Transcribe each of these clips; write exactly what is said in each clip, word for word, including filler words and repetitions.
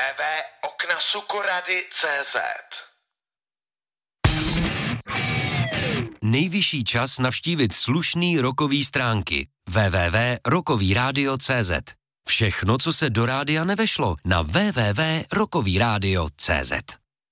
w w w tečka okna sukorady tečka cé zet. Nejvyšší čas navštívit slušný rockový stránky w w w tečka rockový rádio tečka cé zet. Všechno, co se do rádia nevešlo, na w w w tečka rockový rádio tečka cé zet.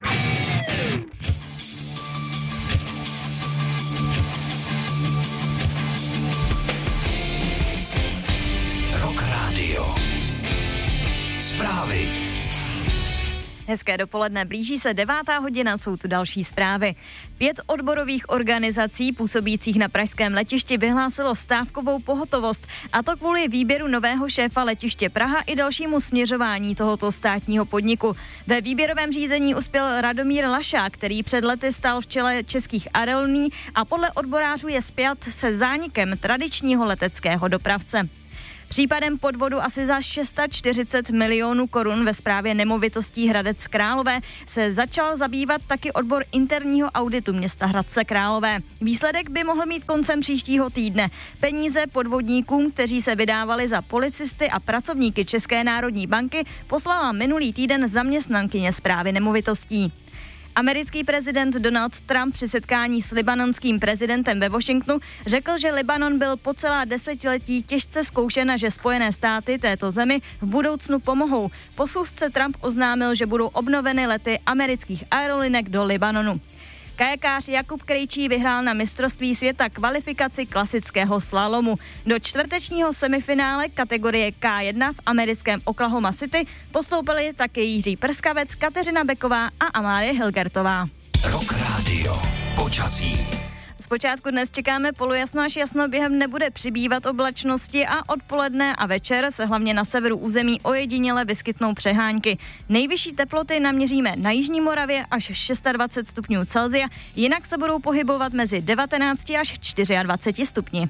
Rock Radio. Zprávy. Hezké dopoledne, blíží se devátá hodina, jsou tu další zprávy. Pět odborových organizací působících na pražském letišti vyhlásilo stávkovou pohotovost, a to kvůli výběru nového šéfa letiště Praha i dalšímu směřování tohoto státního podniku. Ve výběrovém řízení uspěl Radomír Lašák, který před lety stál v čele Českých aerolíní a podle odborářů je spjat se zánikem tradičního leteckého dopravce. Případem podvodu asi za šest set čtyřicet milionů korun ve správě nemovitostí Hradec Králové se začal zabývat taky odbor interního auditu města Hradce Králové. Výsledek by mohl mít koncem příštího týdne. Peníze podvodníkům, kteří se vydávali za policisty a pracovníky České národní banky, poslala minulý týden zaměstnankyně správy nemovitostí. Americký prezident Donald Trump při setkání s libanonským prezidentem ve Washingtonu řekl, že Libanon byl po celá desetiletí těžce zkoušen a že Spojené státy této zemi v budoucnu pomohou. Po schůzce Trump oznámil, že budou obnoveny lety amerických aerolinek do Libanonu. Kajakář Jakub Krejčí vyhrál na mistrovství světa kvalifikaci klasického slalomu. Do čtvrtečního semifinále kategorie K jedna v americkém Oklahoma City postoupili také Jiří Prskavec, Kateřina Beková a Amálie Hilgertová. Rock Radio. Počasí. Zpočátku dnes čekáme polojasno až jasno, během nebude přibývat oblačnosti a odpoledne a večer se hlavně na severu území ojediněle vyskytnou přehánky. Nejvyšší teploty naměříme na Jižní Moravě až dvacet šest stupňů Celsia, jinak se budou pohybovat mezi devatenáct až dvacet čtyři stupni.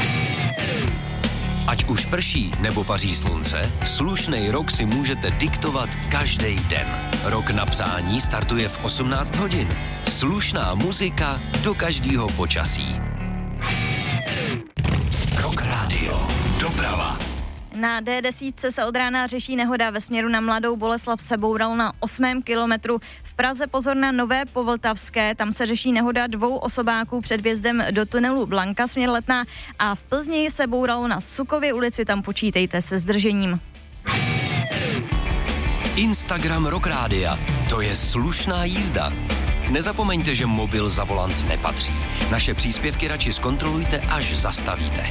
Ať už prší nebo paří slunce, slušnej rok si můžete diktovat každý den. Rok na přání startuje v osmnáct hodin. Slušná muzika do každého počasí. Rock Radio. Doprava. Na D deset se od rána řeší nehoda ve směru na Mladou Boleslav, se boural na osmém kilometru. V Praze pozor na Nové Povltavské, tam se řeší nehoda dvou osobáků před vjezdem do tunelu Blanka směr Letná, a v Plzni se bouralo na Sukově ulici, tam počítejte se zdržením. Instagram Rock Rádia. To je slušná jízda. Nezapomeňte, že mobil za volant nepatří. Naše příspěvky radši zkontrolujte, až zastavíte.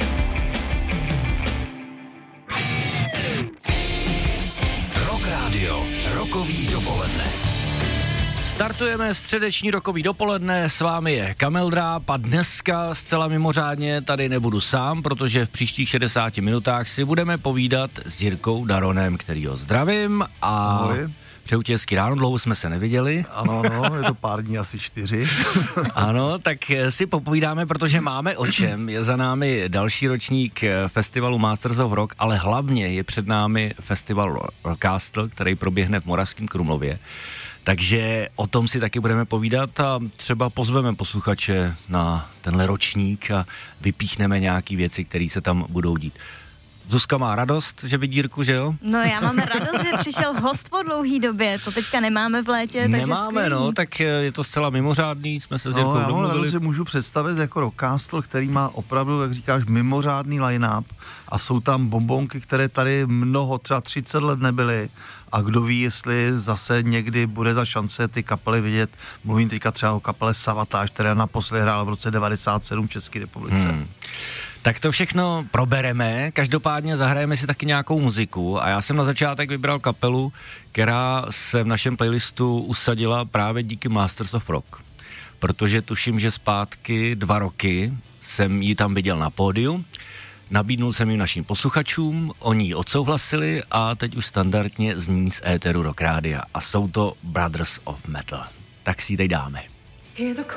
Rock Radio. Rokový dopoledne. Startujeme středeční rokový dopoledne, s vámi je Kamil Dráb a dneska zcela mimořádně tady nebudu sám, protože v příštích šedesáti minutách si budeme povídat s Jirkou Daronem, kterýho zdravím a Ahoj. Přeju ti hezký ráno, dlouho jsme se neviděli. Ano, no, je to pár dní, asi čtyři. Ano, tak si popovídáme, protože máme o čem. Je za námi další ročník festivalu Masters of Rock, ale hlavně je před námi festival Rockcastle, který proběhne v Moravském Krumlově. Takže o tom si taky budeme povídat a třeba pozveme posluchače na tenhle ročník a vypíchneme nějaký věci, které se tam budou dít. Zuzka má radost, že vidí Jirku, že jo? No, já mám radost, že přišel host po dlouhý době, to teďka nemáme v létě, takže Nemáme, skvělý. No, tak je to zcela mimořádný, jsme se s Jirkou No, já mám domluvili. radost, že můžu představit jako Rockcastle, který má opravdu, jak říkáš, mimořádný line-up a jsou tam bombonky, které tady mnoho, třeba třicet let nebyly. A kdo ví, jestli zase někdy bude ta šance ty kapely vidět. Mluvím teďka třeba o kapele Savatage, která naposledy hrála v roce devadesát sedm v České republice. Hmm. Tak to všechno probereme, každopádně zahrajeme si taky nějakou muziku a já jsem na začátek vybral kapelu, která se v našem playlistu usadila právě díky Masters of Rock. Protože tuším, že zpátky dva roky jsem ji tam viděl na pódiu, nabídnul jsem ji našim posluchačům, oni ji odsouhlasili a teď už standardně zní z éteru Rock Rádia a jsou to Brothers of Metal. Tak si ji teď dáme.